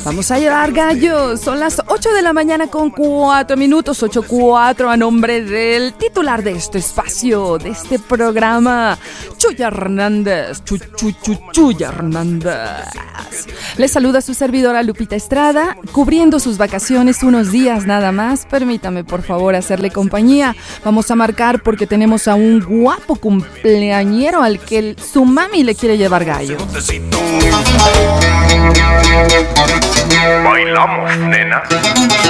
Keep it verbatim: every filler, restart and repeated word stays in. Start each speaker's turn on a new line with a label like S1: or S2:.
S1: Vamos a llevar gallos. Son las ocho de la mañana con cuatro minutos, ocho cuatro, a nombre del titular de este espacio, de este programa, Chuya Hernández. Chu, chu, chu, Chuya Hernández. Les saluda su servidora Lupita Estrada, cubriendo sus vacaciones unos días nada más. Permítame, por favor, hacerle compañía. Vamos a marcar porque tenemos a un guapo cumpleañero al que el, su mami le quiere llevar gallo.
S2: Bailamos, nena.